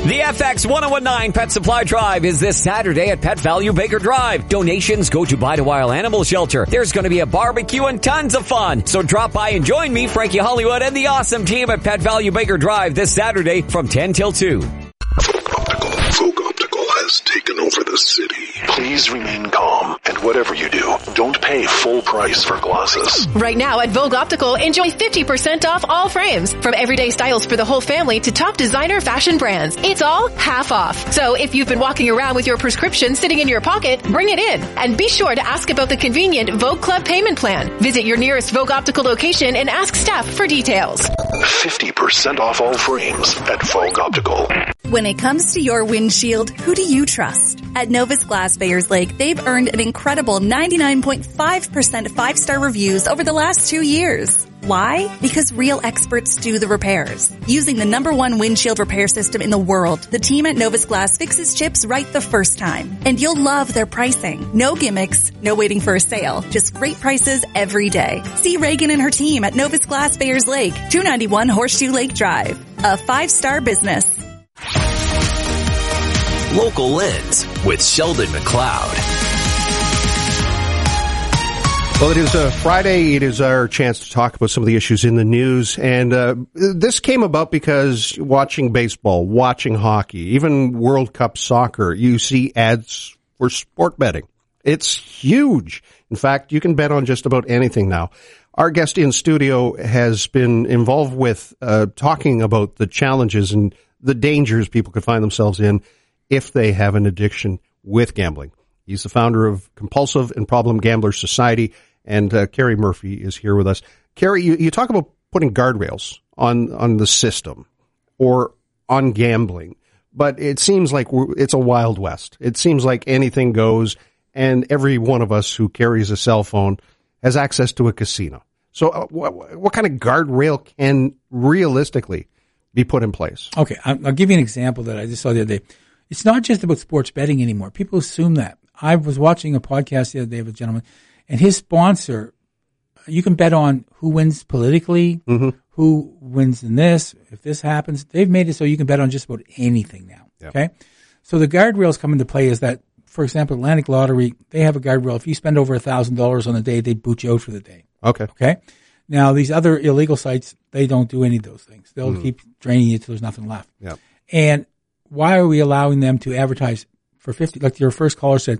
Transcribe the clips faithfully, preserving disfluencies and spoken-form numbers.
The F X ten nineteen Pet Supply Drive is this Saturday at Pet Value Baker Drive. Donations go to Buy to Wild Animal Shelter. There's going to be a barbecue and tons of fun. So drop by and join me, Frankie Hollywood, and the awesome team at Pet Value Baker Drive this Saturday from ten till two. Optical. Vogue Optical has taken over the city. Please remain calm, and whatever you do, don't pay full price for glasses. Right now at Vogue Optical, enjoy fifty percent off all frames. From everyday styles for the whole family to top designer fashion brands. It's all half off. So if you've been walking around with your prescription sitting in your pocket, bring it in. And be sure to ask about the convenient Vogue Club payment plan. Visit your nearest Vogue Optical location and ask staff for details. fifty percent off all frames at Vogue Optical. When it comes to your windshield, who do you trust? At Novus Glass Bayers Lake, they've earned an incredible ninety-nine point five percent five-star reviews over the last two years. Why? Because real experts do the repairs. Using the number one windshield repair system in the world, the team at Novus Glass fixes chips right the first time. And you'll love their pricing. No gimmicks, no waiting for a sale, just great prices every day. See Reagan and her team at Novus Glass Bayers Lake, two ninety-one Horseshoe Lake Drive. A five-star business. Local Lens with Sheldon McLeod. Well, it is a Friday. It is our chance to talk about some of the issues in the news. And uh, this came about because watching baseball, watching hockey, even World Cup soccer, you see ads for sport betting. It's huge. In fact, you can bet on just about anything now. Our guest in studio has been involved with uh, talking about the challenges and the dangers people could find themselves in if they have an addiction with gambling. He's the founder of Compulsive and Problem Gamblers Society, and uh, Kerry Murphy is here with us. Kerry, you, you talk about putting guardrails on, on the system or on gambling, but it seems like we're, it's a Wild West. It seems like anything goes, and every one of us who carries a cell phone has access to a casino. So uh, what, what kind of guardrail can realistically be put in place? Okay, I'll, I'll give you an example that I just saw the other day. It's not just about sports betting anymore. People assume that. I was watching a podcast the other day with a gentleman, and his sponsor, you can bet on who wins politically, mm-hmm. who wins in this, if this happens. They've made it so you can bet on just about anything now. Yep. Okay? So the guardrails come into play is that, for example, Atlantic Lottery, they have a guardrail. If you spend over one thousand dollars on a day, they boot you out for the day. Okay. Okay? Now, these other illegal sites, they don't do any of those things. They'll mm. keep draining you until there's nothing left. Yep. And why are we allowing them to advertise for fifty? Like your first caller said,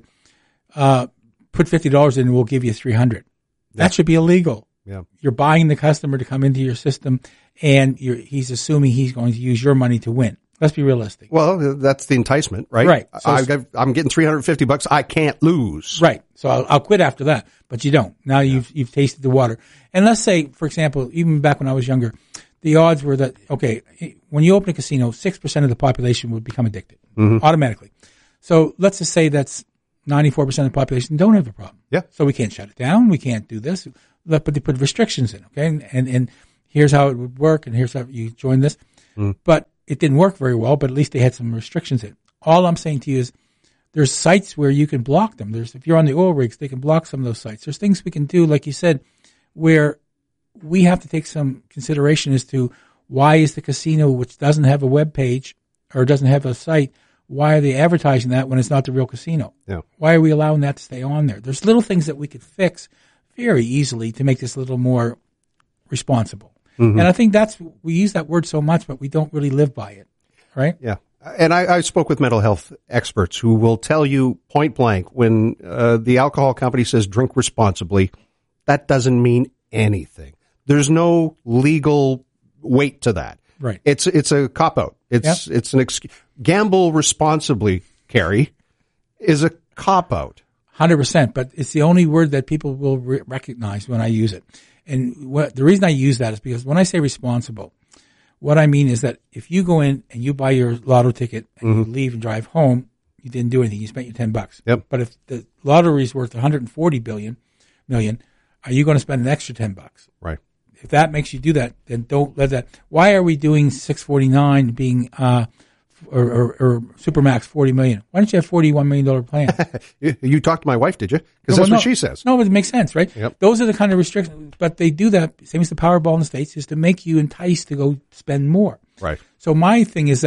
uh, put fifty dollars in and we'll give you three hundred. That yeah. should be illegal. Yeah. You're buying the customer to come into your system, and you're, he's assuming he's going to use your money to win. Let's be realistic. Well, that's the enticement, right? Right. So I, I, I'm getting three hundred fifty bucks. I can't lose. Right. So I'll, I'll quit after that, but you don't. Now yeah. you've, you've tasted the water. And let's say, for example, even back when I was younger, the odds were that, okay, when you open a casino, six percent of the population would become addicted mm-hmm. automatically. So let's just say that's ninety-four percent of the population don't have a problem. Yeah. So we can't shut it down. We can't do this. But they put restrictions in, okay? And, and, and here's how it would work, and here's how you join this. Mm. But it didn't work very well, but at least they had some restrictions in. All I'm saying to you is there's sites where you can block them. There's, if you're on the oil rigs, they can block some of those sites. There's things we can do, like you said, where we have to take some consideration as to why is the casino, which doesn't have a web page or doesn't have a site, why are they advertising that when it's not the real casino? Yeah. Why are we allowing that to stay on there? There's little things that we could fix very easily to make this a little more responsible. Mm-hmm. And I think that's, we use that word so much, but we don't really live by it, right? Yeah. And I, I spoke with mental health experts who will tell you point blank, when uh, the alcohol company says drink responsibly, that doesn't mean anything. There's no legal weight to that. Right. It's it's a cop-out. It's yep. it's an excuse. Gamble responsibly, Kerry, is a cop-out. one hundred percent, but it's the only word that people will re- recognize when I use it. And what, the reason I use that is because when I say responsible, what I mean is that if you go in and you buy your lotto ticket and mm-hmm. you leave and drive home, you didn't do anything. You spent your ten bucks. Yep. But if the lottery is worth one hundred forty billion million, are you going to spend an extra ten bucks? Right. If that makes you do that, then don't let that. Why are we doing six forty-nine being, uh, or, or, or Supermax forty million? Why don't you have forty-one million dollars plan? you, you talked to my wife, did you? Because no, that's no, what she says. No, but it makes sense, right? Yep. Those are the kind of restrictions, but they do that, same as the Powerball in the States, is to make you enticed to go spend more. Right. So my thing is that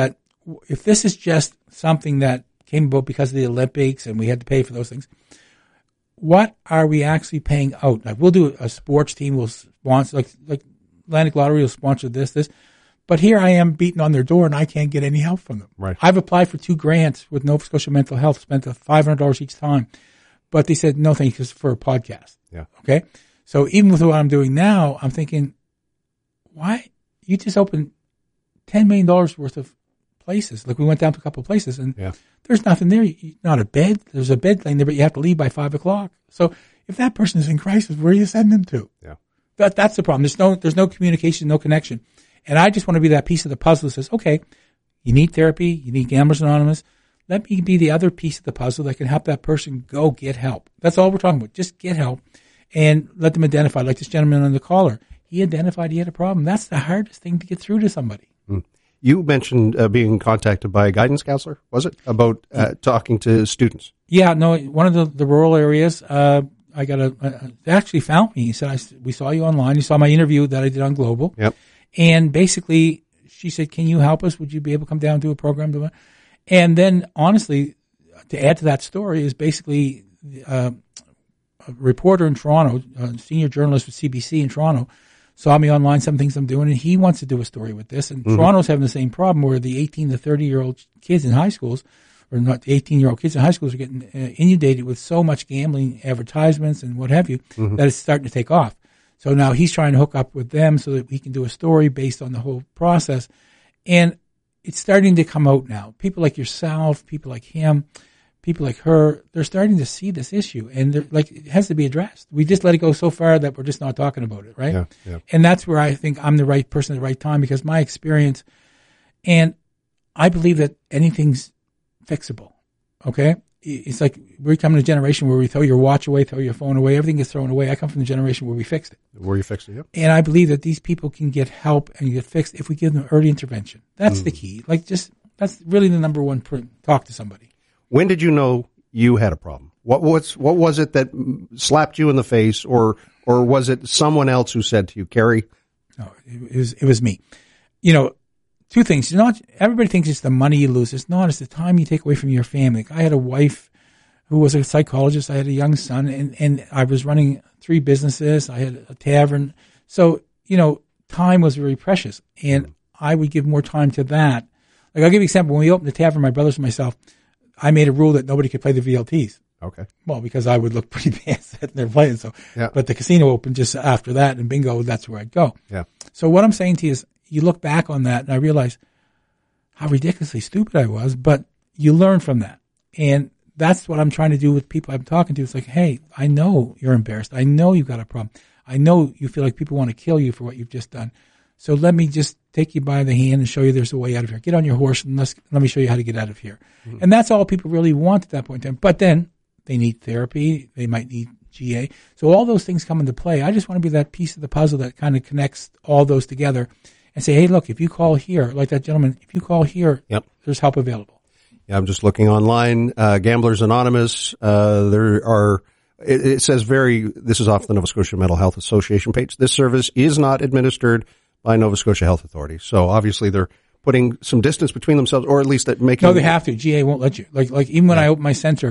if this is just something that came about because of the Olympics and we had to pay for those things, what are we actually paying out? Like we'll do a sports team, we'll sponsor, like, like Atlantic Lottery will sponsor this, this. But here I am beating on their door and I can't get any help from them. Right. I've applied for two grants with Nova Scotia Mental Health, spent five hundred dollars each time. But they said, no, thank you, for a podcast. Yeah. Okay. So even with what I'm doing now, I'm thinking, why? You just opened ten million dollars worth of places. Like we went down to a couple of places and yeah. there's nothing there. You, not a bed. There's a bed laying there, but you have to leave by five o'clock. So if that person is in crisis, where do you send them to? Yeah. That, that's the problem. There's no, there's no communication, no connection. And I just want to be that piece of the puzzle that says, okay, you need therapy, you need Gamblers Anonymous. Let me be the other piece of the puzzle that can help that person go get help. That's all we're talking about. Just get help and let them identify. Like this gentleman on the caller, he identified he had a problem. That's the hardest thing to get through to somebody. Mm. You mentioned uh, being contacted by a guidance counselor, was it? About uh, talking to students? Yeah, no, one of the, the rural areas, uh, I got a, a, they actually found me. He said, I, we saw you online. You saw my interview that I did on Global. Yep. And basically, she said, can you help us? Would you be able to come down and do a program? And then, honestly, to add to that story is basically uh, a reporter in Toronto, a senior journalist with C B C in Toronto, saw me online, some things I'm doing, and he wants to do a story with this. And mm-hmm. Toronto's having the same problem where the eighteen to thirty-year-old kids in high schools, or not the eighteen-year-old kids in high schools are getting uh, inundated with so much gambling advertisements and what have you, mm-hmm. that it's starting to take off. So now he's trying to hook up with them so that we can do a story based on the whole process. And it's starting to come out now. People like yourself, people like him, people like her, they're starting to see this issue. And they're like, it has to be addressed. We just let it go so far that we're just not talking about it, right? Yeah, yeah. And that's where I think I'm the right person at the right time because my experience, and I believe that anything's fixable, okay? It's like we're coming to a generation where we throw your watch away, throw your phone away, everything gets thrown away. I come from the generation where we fixed it. Where you fixed it, yeah. And I believe that these people can get help and get fixed if we give them early intervention. That's mm. the key. Like just, that's really the number one pr- talk to somebody. When did you know you had a problem? What was, what was it that slapped you in the face, or, or was it someone else who said to you, Kerry? No, it was, it was me. You know, two things. You know, everybody thinks it's the money you lose. It's not. It's the time you take away from your family. I had a wife who was a psychologist. I had a young son, and, and I was running three businesses. I had a tavern. So, you know, time was very precious, and I would give more time to that. Like, I'll give you an example. When we opened the tavern, my brothers and myself, I made a rule that nobody could play the V L Ts. Okay. Well, because I would look pretty bad sitting there playing. So, yeah. But the casino opened just after that, and bingo, that's where I'd go. Yeah. So what I'm saying to you is, you look back on that, and I realize how ridiculously stupid I was, but you learn from that. And that's what I'm trying to do with people I'm talking to. It's like, hey, I know you're embarrassed. I know you've got a problem. I know you feel like people want to kill you for what you've just done. So let me just take you by the hand and show you there's a way out of here. Get on your horse and let's, let me show you how to get out of here. Mm-hmm. And that's all people really want at that point in time. But then they need therapy. They might need G A. So all those things come into play. I just want to be that piece of the puzzle that kind of connects all those together and say, hey, look, if you call here, like that gentleman, if you call here, yep. there's help available. Yeah, I'm just looking online. Uh, Gamblers Anonymous. Uh, there are, it, it says very, this is off the Nova Scotia Mental Health Association page. This service is not administered by Nova Scotia Health Authority. So obviously they're putting some distance between themselves, or at least making. No, they have to. G A won't let you. Like, like even when yeah. I opened my center,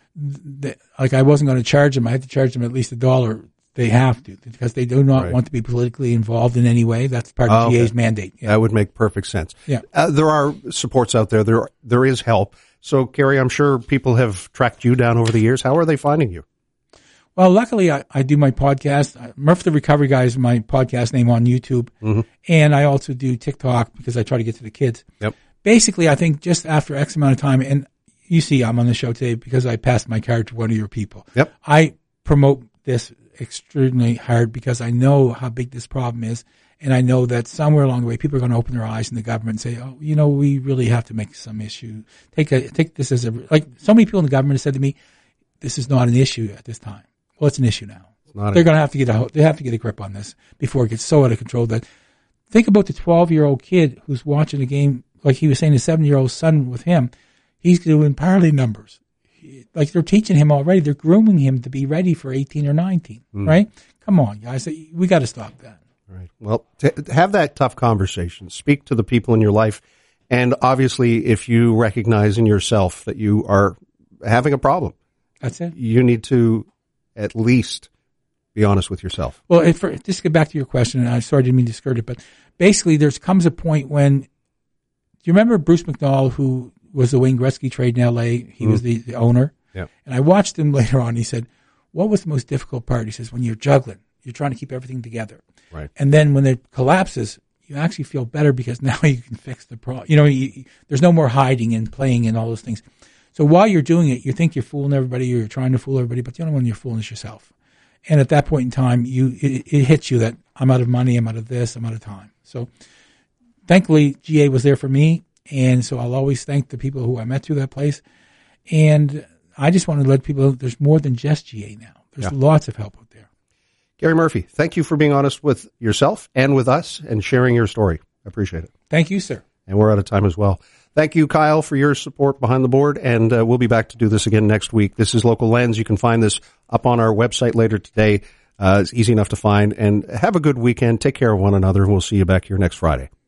the, like I wasn't going to charge them. I had to charge them at least a dollar. They have to, because they do not right. want to be politically involved in any way. That's part of oh, G A's okay. mandate. Yeah. That would make perfect sense. Yeah. Uh, there are supports out there. There, there is help. So, Kerry, I'm sure people have tracked you down over the years. How are they finding you? Well, luckily, I, I do my podcast. Murph the Recovery Guy is my podcast name on YouTube. Mm-hmm. And I also do TikTok because I try to get to the kids. Yep. Basically, I think just after X amount of time, and you see I'm on the show today because I passed my card to one of your people. Yep. I promote this extremely hard because I know how big this problem is. And I know that somewhere along the way, people are going to open their eyes in the government and say, oh, you know, we really have to make some issue. Take a, take this as a, like so many people in the government have said to me, this is not an issue at this time. Well, it's an issue now. They're going to have to get a, they have to get a grip on this before it gets so out of control that think about the twelve year old kid who's watching a game. Like he was saying, his seven year old son with him, he's doing parlay numbers. Like they're teaching him already. They're grooming him to be ready for eighteen or nineteen, mm. right? Come on, guys. We got to stop that. Right. Well, to have that tough conversation, speak to the people in your life, And obviously, if you recognize in yourself that you are having a problem, that's it. You need to at least be honest with yourself. Well, if for, just to get back to your question, and I'm sorry I didn't mean to skirt it, but basically there comes a point when, do you remember Bruce McDonald, who was the Wayne Gretzky trade in L A? He mm. was the, the owner. Yeah. And I watched him later on. He said, what was the most difficult part? He says, when you're juggling, you're trying to keep everything together. Right. And then when it collapses, you actually feel better because now you can fix the problem. You know, you, there's no more hiding and playing and all those things. So while you're doing it, you think you're fooling everybody, you're trying to fool everybody, but the only one you're fooling is yourself. And at that point in time, you it, it hits you that I'm out of money, I'm out of this, I'm out of time. So thankfully, G A was there for me, and so I'll always thank the people who I met through that place. And I just want to let people know there's more than just G A now. There's yeah. lots of help out there. Gary Murphy, thank you for being honest with yourself and with us and sharing your story. I appreciate it. Thank you, sir. And we're out of time as well. Thank you, Kyle, for your support behind the board, and uh, we'll be back to do this again next week. This is Local Lens. You can find this up on our website later today. Uh, it's easy enough to find, and have a good weekend. Take care of one another, and we'll see you back here next Friday.